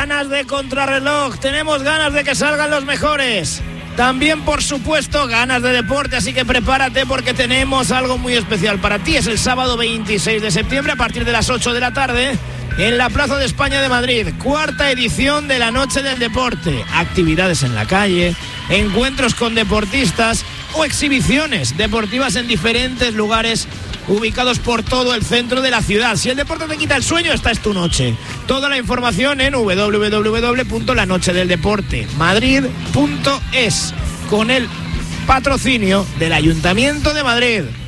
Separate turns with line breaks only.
ganas de contrarreloj, tenemos ganas de que salgan los mejores. También, por supuesto, ganas de deporte, así que prepárate porque tenemos algo muy especial para ti. Es el sábado 26 de septiembre a partir de las 8 de la tarde en la Plaza de España de Madrid. Cuarta edición de la Noche del Deporte. Actividades en la calle, encuentros con deportistas o exhibiciones deportivas en diferentes lugares ubicados por todo el centro de la ciudad. Si el deporte te quita el sueño, esta es tu noche. Toda la información en www.lanochedeldeportemadrid.es con el patrocinio del Ayuntamiento de Madrid.